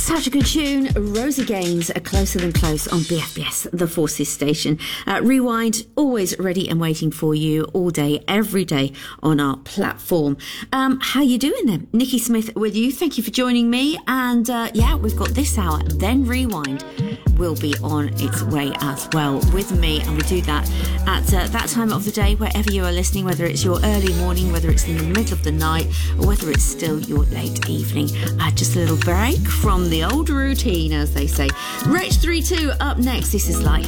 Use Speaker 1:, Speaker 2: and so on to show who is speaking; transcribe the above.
Speaker 1: Such a good tune. Rosie Gaines, Closer Than Close on BFBS, the Forces station. Rewind, always ready and waiting for you all day, every day on our platform. How you doing then? Nikki Smith with you. Thank you for joining me. And we've got this hour. Then Rewind will be on its way as well with me. And we do that at that time of the day, wherever you are listening, whether it's your early morning, whether it's in the middle of the night, or whether it's still your late evening. Just a little break from the old routine, as they say. Rich 3-2 up next. This is Like